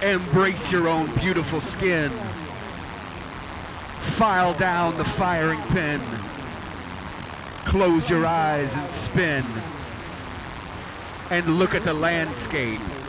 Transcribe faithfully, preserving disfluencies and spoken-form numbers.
Embrace your own beautiful skin. File down the firing pin. Close your eyes and spin. And look at the landscape.